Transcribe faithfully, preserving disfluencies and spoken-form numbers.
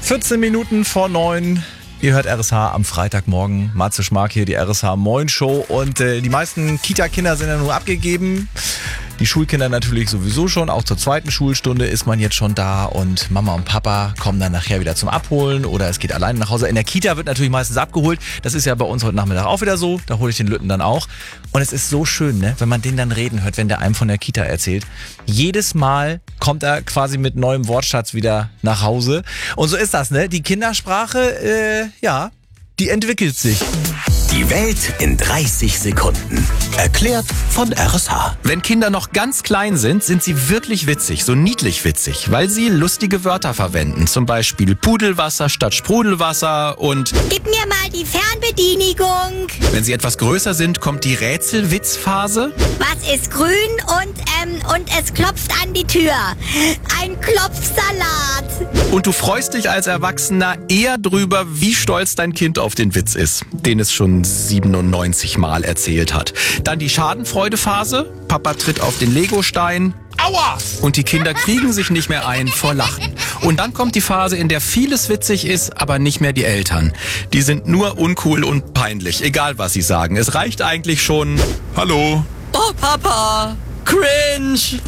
vierzehn Minuten vor neun. Ihr hört R S H am Freitagmorgen. Matze Schmark hier, die R S H Moin Show. Und äh, die meisten Kita-Kinder sind ja nur abgegeben. Die Schulkinder natürlich sowieso schon. Auch zur zweiten Schulstunde ist man jetzt schon da. Und Mama und Papa kommen dann nachher wieder zum Abholen. Oder es geht alleine nach Hause. In der Kita wird natürlich meistens abgeholt. Das ist ja bei uns heute Nachmittag auch wieder so. Da hole ich den Lütten dann auch. Und es ist so schön, ne, wenn man den dann reden hört, wenn der einem von der Kita erzählt. Jedes Mal kommt er quasi mit neuem Wortschatz wieder nach Hause. Und so ist das, ne? Die Kindersprache, äh, ja, die entwickelt sich. Die Welt in dreißig Sekunden. Erklärt von R S H. Wenn Kinder noch ganz klein sind, sind sie wirklich witzig, so niedlich witzig, weil sie lustige Wörter verwenden. Zum Beispiel Pudelwasser statt Sprudelwasser und Gib mir mal die Fernbedienigung. wenn sie etwas größer sind, kommt die Rätselwitzphase. Was ist grün und, ähm, und es klopft an die Tür? Ein Klopfsalat. Und du freust dich als Erwachsener eher drüber, wie stolz dein Kind auf den Witz ist, den es schon siebenundneunzig Mal erzählt hat. Dann die Schadenfreudephase. Papa tritt auf den Legostein. Aua! Und die Kinder kriegen sich nicht mehr ein vor Lachen. Und dann kommt die Phase, in der vieles witzig ist, aber nicht mehr die Eltern. Die sind nur uncool und peinlich, egal was sie sagen. Es reicht eigentlich schon: Hallo. Oh, Papa. Cringe.